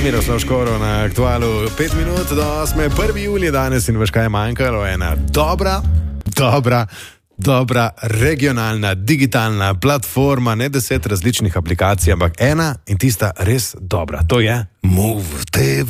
Miroslav Škoro na Aktualu. 5 minut do 8. 1. julij danes in veš kaj je manjkalo? Ena dobra regionalna, digitalna platforma, ne 10 različnih aplikacij, ampak ena in tista res dobra. To je Move TV.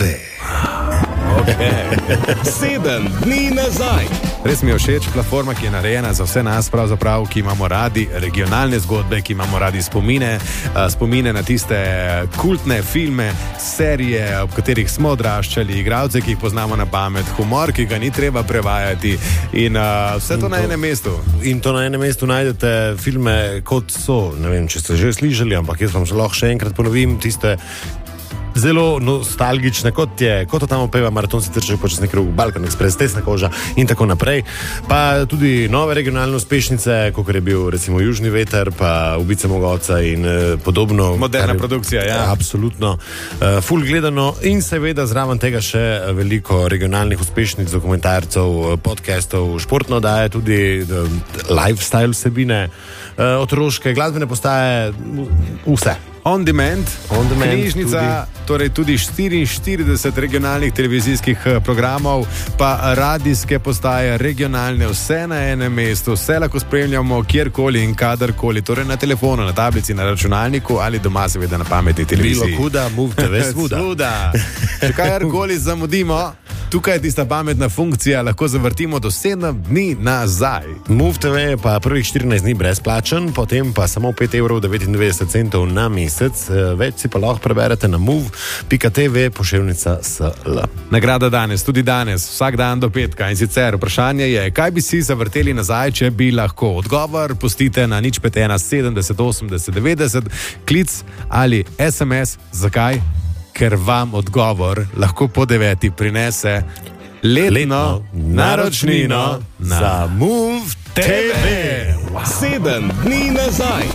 Okay. 7 dni nazaj. Res mi je všeč platforma, ki je narejena za vse nas, pravzaprav, ki imamo radi regionalne zgodbe, ki imamo radi spomine na tiste kultne filme, serije, ob katerih smo odraščali, igralce, ki jih poznamo na pamet, humor, ki ga ni treba prevajati in vse to na enem mestu. In to na enem mestu najdete filme, kot so, ne vem, če ste že slišali, ampak jaz vam lahko še enkrat ponovim, tiste zelo nostalgične, kot to tam opeva Maraton si trčil počas nekaj Balkan Express, Tesna koža in tako naprej. Pa tudi nove regionalne uspešnice, kot je bil recimo Južni veter, pa Ubice moga oca in podobno. Moderna produkcija, ja. Absolutno. Ful gledano in seveda zraven tega še veliko regionalnih uspešnic, dokumentarcev, podcastov, športno daje tudi lifestyle vsebine, otroške, glasbene postaje, vse. On demand, knjižnica, torej tudi 44 regionalnih televizijskih programov, pa radijske postaje regionalne, vse na enem mestu, vse lahko spremljamo kjerkoli in kadarkoli, torej na telefonu, na tablici, na računalniku ali doma seveda na pametni televiziji. Bilo huda, Move TV svuda. Če kajarkoli zamudimo, tukaj je tista pametna funkcija, lahko zavrtimo do 7 dni nazaj. Move TV je pa prvih 14 dni brezplačen, potem pa samo 5,99 € na mesec. Več si pa lahko preberete na move.tv /SL. Nagrada danes, tudi danes, vsak dan do petka. In sicer vprašanje je, kaj bi si zavrteli nazaj, če bi lahko? Odgovor pustite na 051 70 80 90, klic ali SMS. Zakaj? Ker vam odgovor lahko po 9 prinese letno naročnino za Move TV. 7 dni nazaj.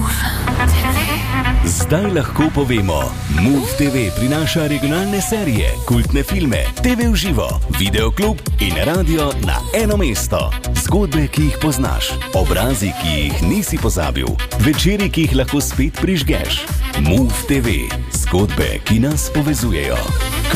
Zdaj lahko povemo, Move TV prinaša regionalne serije, kultne filme, TV v živo, videoklub in radio na eno mesto. Zgodbe, ki jih poznaš, obrazi, ki jih nisi pozabil, večeri, ki jih lahko spet prižgeš. Move TV, zgodbe, ki nas povezujejo.